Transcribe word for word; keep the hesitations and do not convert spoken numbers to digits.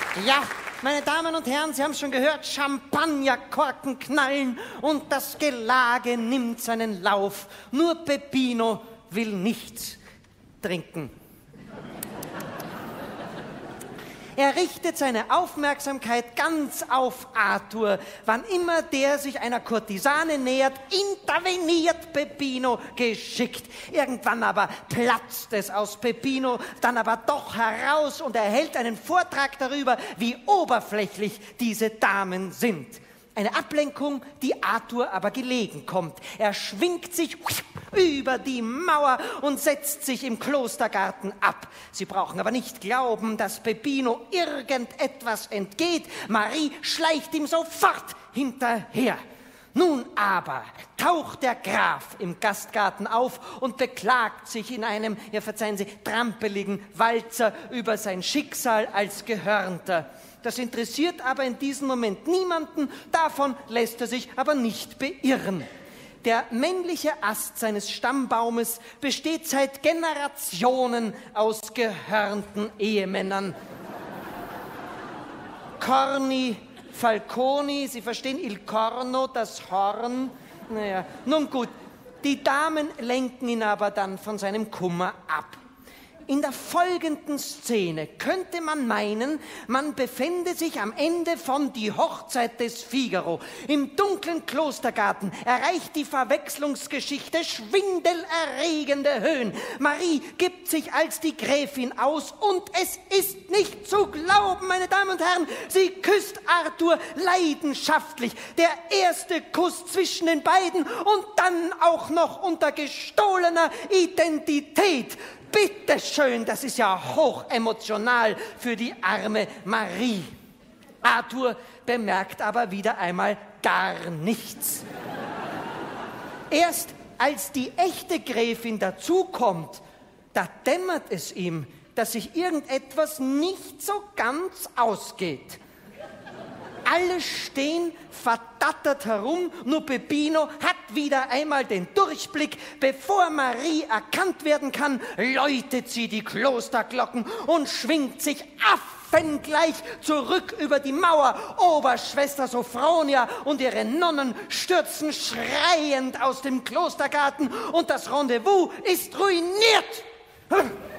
Ja, meine Damen und Herren, Sie haben es schon gehört, Champagnerkorken knallen und das Gelage nimmt seinen Lauf. Nur Peppino will nichts trinken. Er richtet seine Aufmerksamkeit ganz auf Arthur. Wann immer der sich einer Kurtisane nähert, interveniert Peppino geschickt. Irgendwann aber platzt es aus Peppino dann aber doch heraus und er hält einen Vortrag darüber, wie oberflächlich diese Damen sind. Eine Ablenkung, die Arthur aber gelegen kommt. Er schwingt sich über die Mauer und setzt sich im Klostergarten ab. Sie brauchen aber nicht glauben, dass Peppino irgendetwas entgeht. Marie schleicht ihm sofort hinterher. Nun aber taucht der Graf im Gastgarten auf und beklagt sich in einem, ja verzeihen Sie, trampeligen Walzer über sein Schicksal als Gehörnter. Das interessiert aber in diesem Moment niemanden, davon lässt er sich aber nicht beirren. Der männliche Ast seines Stammbaumes besteht seit Generationen aus gehörnten Ehemännern. Corni Falconi, Sie verstehen, il corno, das Horn. Naja, nun gut, die Damen lenken ihn aber dann von seinem Kummer ab. In der folgenden Szene könnte man meinen, man befände sich am Ende von Die Hochzeit des Figaro. Im dunklen Klostergarten erreicht die Verwechslungsgeschichte schwindelerregende Höhen. Marie gibt sich als die Gräfin aus und es ist nicht zu glauben, meine Damen und Herren, sie küsst Arthur leidenschaftlich. Der erste Kuss zwischen den beiden und dann auch noch unter gestohlener Identität. Bitte schön, das ist ja hochemotional für die arme Marie. Arthur bemerkt aber wieder einmal gar nichts. Erst als die echte Gräfin dazukommt, da dämmert es ihm, dass sich irgendetwas nicht so ganz ausgeht. Alle stehen verdattert herum, nur Peppino hat wieder einmal den Durchblick. Bevor Marie erkannt werden kann, läutet sie die Klosterglocken und schwingt sich affengleich zurück über die Mauer. Oberschwester Sophronia und ihre Nonnen stürzen schreiend aus dem Klostergarten und das Rendezvous ist ruiniert.